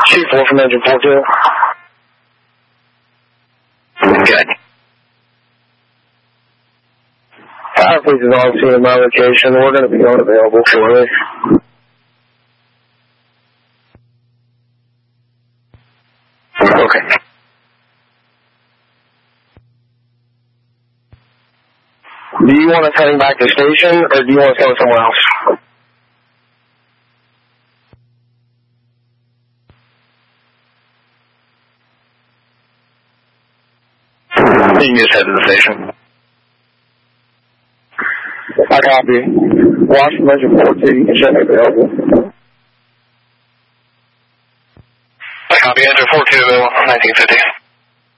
2-4 from engine 42. Good. Fire police is on scene at my location. We're going to be unavailable shortly. Okay. Do you want us heading back to the station, or do you want us going somewhere else? You can just head to the station. I copy. Watch from engine 42. You can check me available. I copy. Engine 42 available. 1950.